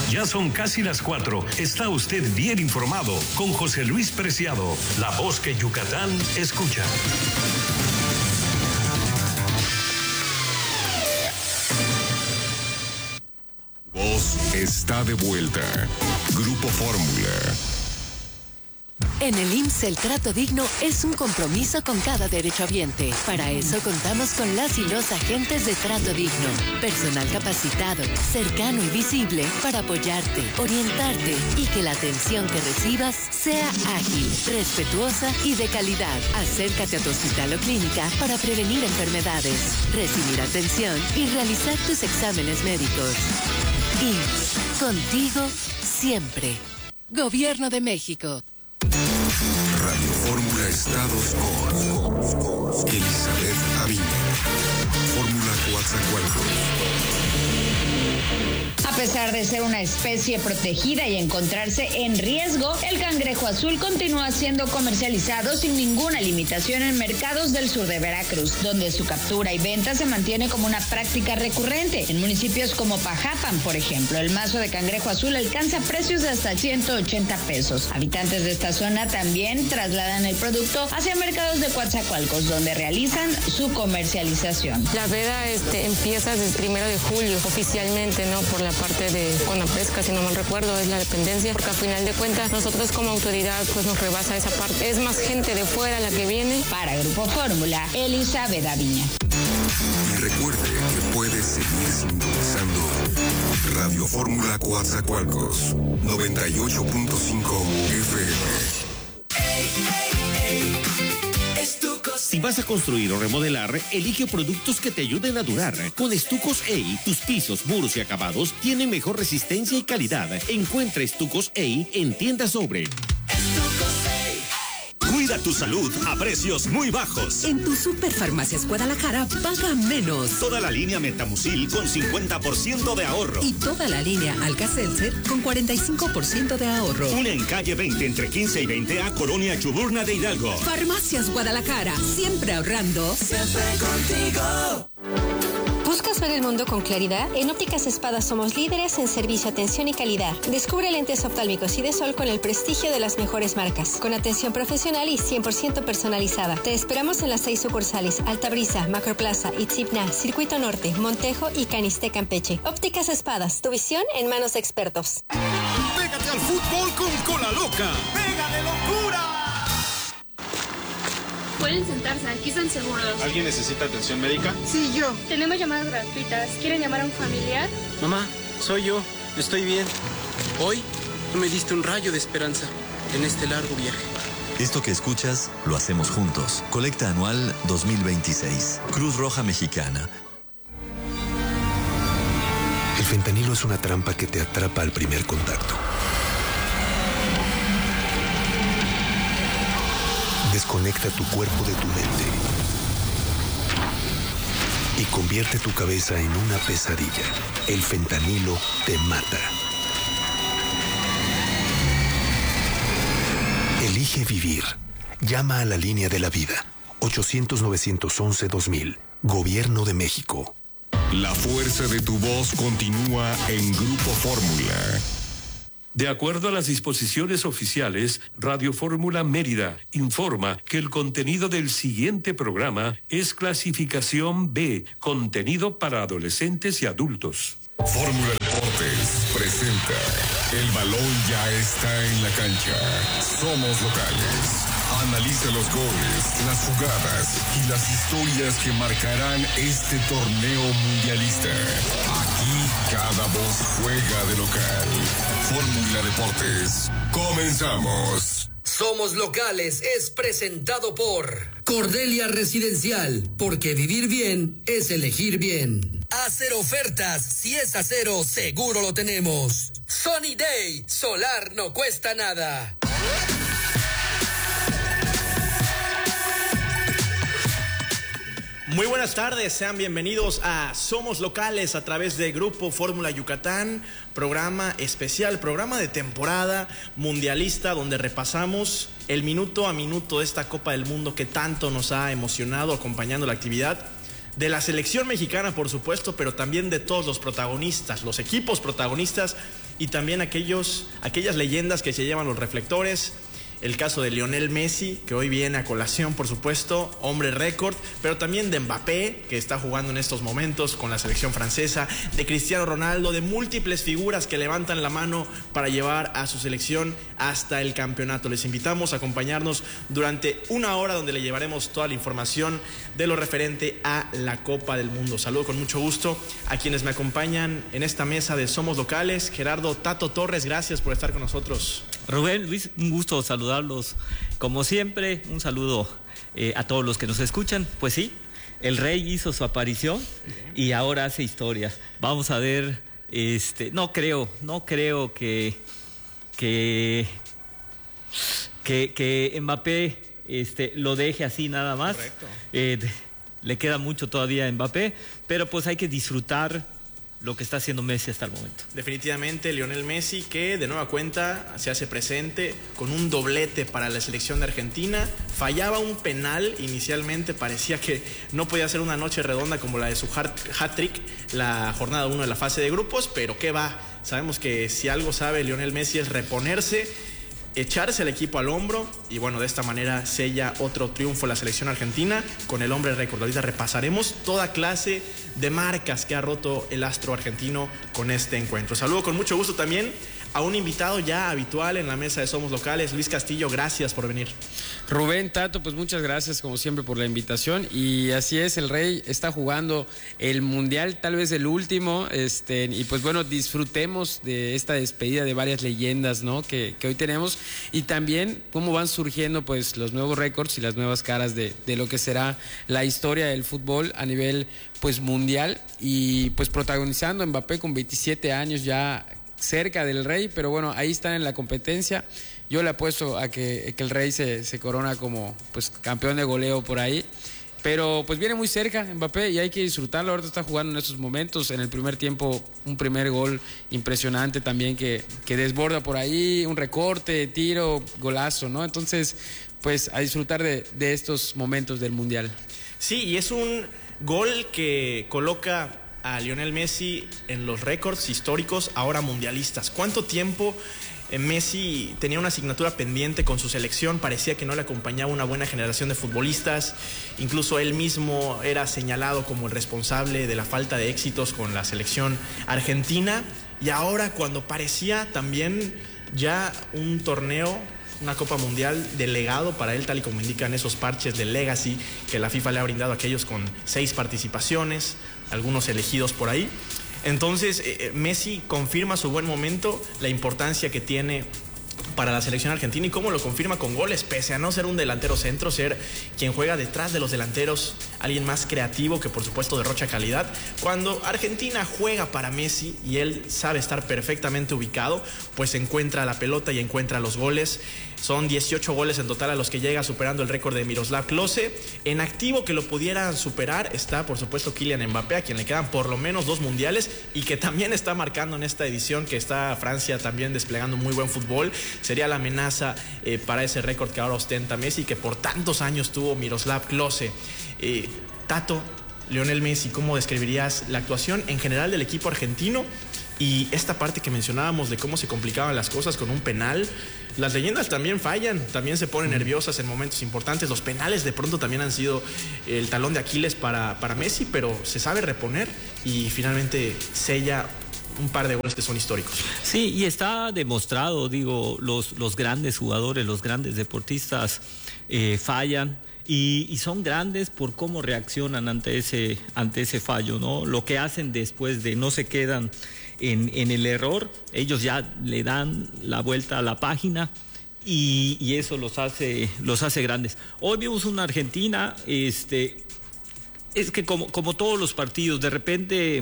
Ya son casi las 4. Está usted bien informado con José Luis Preciado, la voz que Yucatán escucha. Voz está de vuelta. Grupo Fórmula. En el IMSS el trato digno es un compromiso con cada derechohabiente. Para eso contamos con las y los agentes de trato digno. Personal capacitado, cercano y visible para apoyarte, orientarte y que la atención que recibas sea ágil, respetuosa y de calidad. Acércate a tu hospital o clínica para prevenir enfermedades, recibir atención y realizar tus exámenes médicos. IMSS, contigo siempre. Gobierno de México. Radio Fórmula Estados con Elizabeth Aviña. Fórmula Coatzacoalcos. A pesar de ser una especie protegida y encontrarse en riesgo, el cangrejo azul continúa siendo comercializado sin ninguna limitación en mercados del sur de Veracruz, donde su captura y venta se mantiene como una práctica recurrente. En municipios como Pajapan, por ejemplo, el mazo de cangrejo azul alcanza precios de hasta 180 pesos. Habitantes de esta zona también trasladan el producto hacia mercados de Coatzacoalcos, donde realizan su comercialización. La veda empieza desde el 1 de julio, oficialmente, ¿no? Por la parte de Conapesca, si no mal recuerdo, es la dependencia, porque al final de cuentas nosotros como autoridad pues nos rebasa esa parte. Es más gente de fuera la que viene. Para Grupo Fórmula, Elizabeth Aviña. Y recuerde que puede seguir sintonizando Radio Fórmula Coatzacoalcos 98.5 FM. Si vas a construir o remodelar, elige productos que te ayuden a durar. Con Estucos EI, tus pisos, muros y acabados tienen mejor resistencia y calidad. Encuentra Estucos EI en tiendas Sobre. Cuida tu salud a precios muy bajos. En tu Superfarmacias Guadalajara paga menos. Toda la línea Metamucil con 50% de ahorro. Y toda la línea Alka-Seltzer con 45% de ahorro. Una en calle 20 entre 15 y 20 a Colonia Chuburna de Hidalgo. Farmacias Guadalajara, siempre ahorrando. Siempre contigo. ¿Buscas ver el mundo con claridad? En Ópticas Espadas somos líderes en servicio, atención y calidad. Descubre lentes oftálmicos y de sol con el prestigio de las mejores marcas, con atención profesional y 100% personalizada. Te esperamos en las 6 sucursales: Altabrisa, Macroplaza, Itzipna, Circuito Norte, Montejo y Caniste, Campeche. Ópticas Espadas, tu visión en manos de expertos. Pégate al fútbol con Cola Loca. ¡Pega de locura! Pueden sentarse, aquí están seguros. ¿Alguien necesita atención médica? Sí, yo. Tenemos llamadas gratuitas. ¿Quieren llamar a un familiar? Mamá, soy yo. Estoy bien. Hoy tú me diste un rayo de esperanza en este largo viaje. Esto que escuchas, lo hacemos juntos. Colecta anual 2026. Cruz Roja Mexicana. El fentanilo es una trampa que te atrapa al primer contacto. Desconecta tu cuerpo de tu mente y convierte tu cabeza en una pesadilla. El fentanilo te mata. Elige vivir. Llama a la línea de la vida. 800-911-2000. Gobierno de México. La fuerza de tu voz continúa en Grupo Fórmula. De acuerdo a las disposiciones oficiales, Radio Fórmula Mérida informa que el contenido del siguiente programa es clasificación B, contenido para adolescentes y adultos. Fórmula Deportes presenta El balón ya está en la cancha. Somos locales. Analiza los goles, las jugadas y las historias que marcarán este torneo mundialista. Aquí cada voz juega de local. Fórmula Deportes. Comenzamos. Somos Locales es presentado por Cordelia Residencial, porque vivir bien es elegir bien. Hacer ofertas, si es acero, seguro lo tenemos. Sunny Day, solar no cuesta nada. Muy buenas tardes, sean bienvenidos a Somos Locales a través de Grupo Fórmula Yucatán, programa especial, programa de temporada mundialista donde repasamos el minuto a minuto de esta Copa del Mundo que tanto nos ha emocionado acompañando la actividad. de la selección mexicana, por supuesto, pero también de todos los protagonistas, los equipos protagonistas y también aquellas leyendas que se llevan los reflectores. El caso de Lionel Messi, que hoy viene a colación, por supuesto, hombre récord, pero también de Mbappé, que está jugando en estos momentos con la selección francesa, de Cristiano Ronaldo, de múltiples figuras que levantan la mano para llevar a su selección hasta el campeonato. Les invitamos a acompañarnos durante una hora donde le llevaremos toda la información de lo referente a la Copa del Mundo. Saludo con mucho gusto a quienes me acompañan en esta mesa de Somos Locales. Gerardo Tato Torres, gracias por estar con nosotros. Rubén, Luis, un gusto saludarlos. Como siempre, un saludo a todos los que nos escuchan. Pues sí, el Rey hizo su aparición y ahora hace historia. Vamos a ver, no creo que Mbappé lo deje así nada más. Le queda mucho todavía a Mbappé, pero pues hay que disfrutar lo que está haciendo Messi hasta el momento. Definitivamente Lionel Messi, que de nueva cuenta se hace presente con un doblete para la selección de Argentina. Fallaba un penal inicialmente, parecía que no podía ser una noche redonda como la de su hat-trick, la jornada 1 de la fase de grupos, pero qué va, sabemos que si algo sabe Lionel Messi es reponerse, echarse el equipo al hombro y bueno, de esta manera sella otro triunfo la selección argentina con el hombre récord. Ahorita repasaremos toda clase de marcas que ha roto el astro argentino con este encuentro. Saludo con mucho gusto también a un invitado ya habitual en la mesa de Somos Locales, Luis Castillo, gracias por venir. Rubén, Tato, pues muchas gracias como siempre por la invitación y así es, el Rey está jugando el Mundial, tal vez el último, y pues bueno, disfrutemos de esta despedida de varias leyendas, ¿no? que hoy tenemos y también cómo van surgiendo pues los nuevos récords y las nuevas caras de lo que será la historia del fútbol a nivel pues mundial y pues protagonizando Mbappé con 27 años ya cerca del Rey, pero bueno, ahí están en la competencia. Yo le apuesto a que el Rey se corona como pues campeón de goleo por ahí, pero pues viene muy cerca Mbappé y hay que disfrutarlo. Ahorita está jugando en estos momentos, en el primer tiempo un primer gol impresionante también que desborda por ahí, un recorte, tiro, golazo, ¿no? Entonces pues a disfrutar de estos momentos del Mundial. Sí, y es un gol que coloca a Lionel Messi en los récords históricos ahora mundialistas. ¿Cuánto tiempo Messi tenía una asignatura pendiente con su selección? Parecía que no le acompañaba una buena generación de futbolistas, incluso él mismo era señalado como el responsable de la falta de éxitos con la selección argentina, y ahora cuando parecía también ya un torneo, una Copa Mundial de legado para él, tal y como indican esos parches de legacy que la FIFA le ha brindado a aquellos con 6 participaciones, algunos elegidos por ahí. Entonces Messi confirma su buen momento, la importancia que tiene para la selección argentina y cómo lo confirma con goles, pese a no ser un delantero centro, ser quien juega detrás de los delanteros, alguien más creativo que por supuesto derrocha calidad. Cuando Argentina juega para Messi y él sabe estar perfectamente ubicado, pues encuentra la pelota y encuentra los goles. Son 18 goles en total a los que llega, superando el récord de Miroslav Klose. En activo que lo pudieran superar está por supuesto Kylian Mbappé, a quien le quedan por lo menos 2 mundiales y que también está marcando en esta edición, que está Francia también desplegando muy buen fútbol. Sería la amenaza para ese récord que ahora ostenta Messi, que por tantos años tuvo Miroslav Klose. Tato, Lionel Messi, ¿cómo describirías la actuación en general del equipo argentino? Y esta parte que mencionábamos de cómo se complicaban las cosas con un penal. Las leyendas también fallan, también se ponen nerviosas en momentos importantes. Los penales de pronto también han sido el talón de Aquiles para Messi, pero se sabe reponer y finalmente sella un par de goles que son históricos. Sí, y está demostrado, digo, los grandes jugadores, los grandes deportistas fallan. Y son grandes por cómo reaccionan ante ese fallo, ¿no? Lo que hacen después de no se quedan en el error, ellos ya le dan la vuelta a la página y eso los hace grandes. Hoy vimos una Argentina, es que como todos los partidos, de repente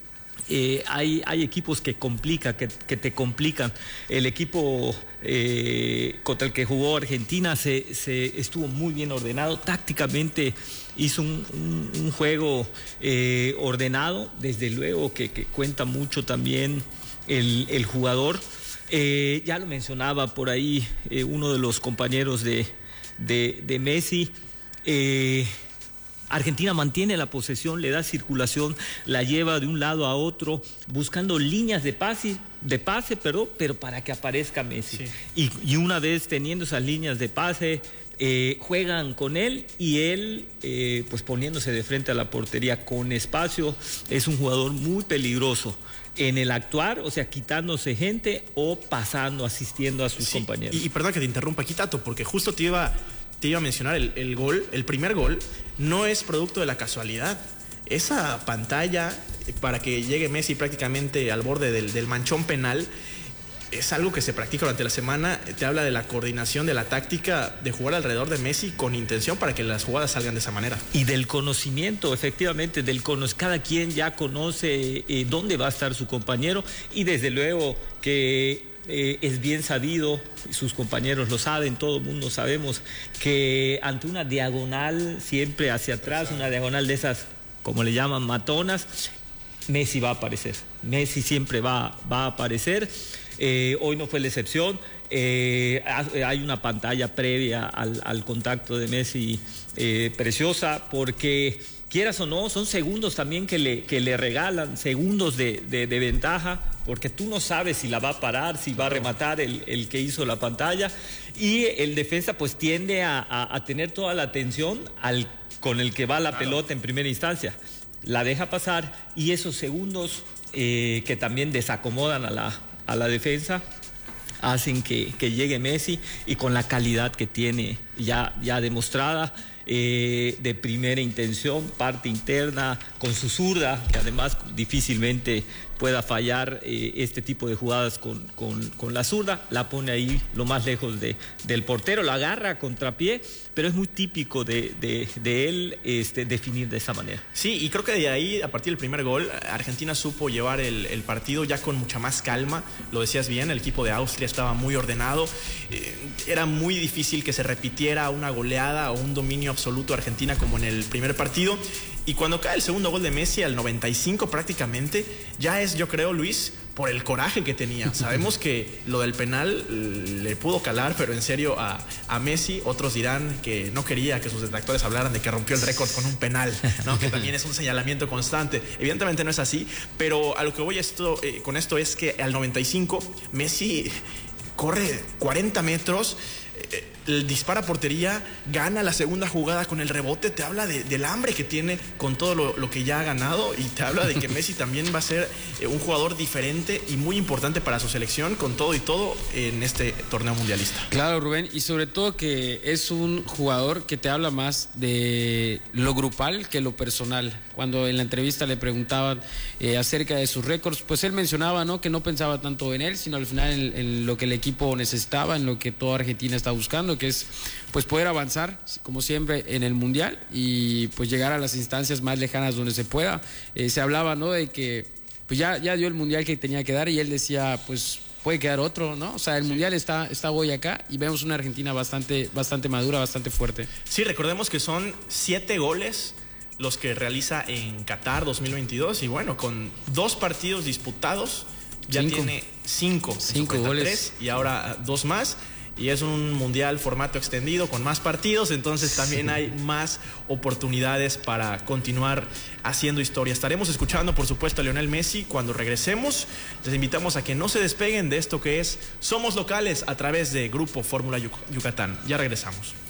hay equipos que te complican. El equipo contra el que jugó Argentina se estuvo muy bien ordenado, tácticamente hizo un juego ordenado, desde luego que cuenta mucho también el jugador. Ya lo mencionaba por ahí uno de los compañeros de Messi, Argentina mantiene la posesión, le da circulación, la lleva de un lado a otro, buscando líneas de pase, pero para que aparezca Messi. Sí. Y una vez teniendo esas líneas de pase, juegan con él y él, pues poniéndose de frente a la portería con espacio, es un jugador muy peligroso en el actuar, o sea, quitándose gente o pasando, asistiendo a sus compañeros. Y perdón que te interrumpa aquí, Tato, porque justo te iba a mencionar el gol, el primer gol, no es producto de la casualidad. Esa pantalla para que llegue Messi prácticamente al borde del manchón penal es algo que se practica durante la semana. Te habla de la coordinación, de la táctica de jugar alrededor de Messi con intención para que las jugadas salgan de esa manera. Y del conocimiento, efectivamente, cada quien ya conoce dónde va a estar su compañero y desde luego que es bien sabido, sus compañeros lo saben, todo el mundo sabemos que ante una diagonal siempre hacia atrás, una diagonal de esas, como le llaman, matonas, Messi va a aparecer. Messi siempre va a aparecer. Hoy no fue la excepción. Hay una pantalla previa al contacto de Messi preciosa, porque quieras o no, son segundos también que le regalan, segundos de ventaja, porque tú no sabes si la va a parar, si va a rematar el que hizo la pantalla, y el defensa pues tiende a tener toda la atención con el que va la pelota en primera instancia. La deja pasar y esos segundos que también desacomodan a la defensa hacen que llegue Messi, y con la calidad que tiene ya demostrada, de primera intención, parte interna, con su zurda, que además difícilmente pueda fallar este tipo de jugadas con la zurda, la pone ahí lo más lejos del portero, la agarra a contrapié, pero es muy típico de él definir de esa manera. Sí, y creo que de ahí, a partir del primer gol, Argentina supo llevar el partido ya con mucha más calma. Lo decías bien, el equipo de Austria estaba muy ordenado, era muy difícil que se repitiera una goleada o un dominio absoluto de Argentina como en el primer partido. Y cuando cae el segundo gol de Messi al 95 prácticamente, ya es, yo creo, Luis, por el coraje que tenía. Sabemos que lo del penal le pudo calar, pero en serio a Messi, otros dirán que no quería que sus detractores hablaran de que rompió el récord con un penal, ¿no? Que también es un señalamiento constante. Evidentemente no es así, pero a lo que voy con esto es que al 95 Messi corre 40 metros, dispara a portería, gana la segunda jugada con el rebote. Te habla del hambre que tiene con todo lo que ya ha ganado, y te habla de que Messi también va a ser un jugador diferente y muy importante para su selección, con todo y todo en este torneo mundialista. Claro, Rubén, y sobre todo que es un jugador que te habla más de lo grupal que lo personal. Cuando en la entrevista le preguntaban acerca de sus récords, pues él mencionaba, ¿no?, que no pensaba tanto en él, sino al final en lo que el equipo necesitaba, en lo que toda Argentina está buscando, que es pues poder avanzar como siempre en el Mundial y pues llegar a las instancias más lejanas donde se pueda. Se hablaba, ¿no?, de que pues ya dio el Mundial que tenía que dar, y él decía, pues puede quedar otro, ¿no? O sea, el Mundial está hoy acá, y vemos una Argentina bastante madura, bastante fuerte. Sí, recordemos que son 7 goles los que realiza en Qatar 2022, y bueno, con 2 partidos disputados ya tiene 5 goles, 3, y ahora 2 más. Y es un mundial formato extendido con más partidos, entonces también hay más oportunidades para continuar haciendo historia. Estaremos escuchando, por supuesto, a Lionel Messi cuando regresemos. Les invitamos a que no se despeguen de esto que es Somos Locales a través de Grupo Fórmula Yucatán. Ya regresamos.